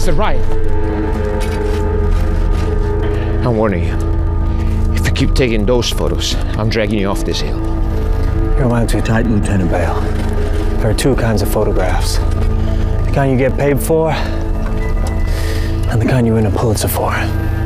the right. I'm warning you. If you keep taking those photos, I'm dragging you off this hill. You're wound too tight, Lieutenant Bale. There are two kinds of photographs. The kind you get paid for, and the kind you win a Pulitzer for.